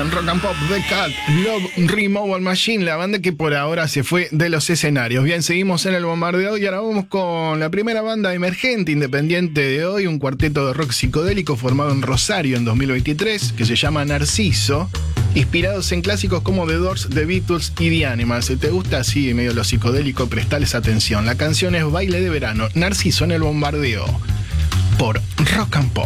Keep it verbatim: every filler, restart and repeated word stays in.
en Rock and Pop, The Cat, Love Removal Machine, la banda que por ahora se fue de los escenarios. Bien, seguimos en el bombardeo y ahora vamos con la primera banda emergente independiente de hoy, un cuarteto de rock psicodélico formado en Rosario en dos mil veintitrés, que se llama Narciso, inspirados en clásicos como The Doors, The Beatles y The Animals. Si te gusta así medio lo psicodélico, prestales atención. La canción es Baile de Verano, Narciso en el bombardeo, por Rock and Pop.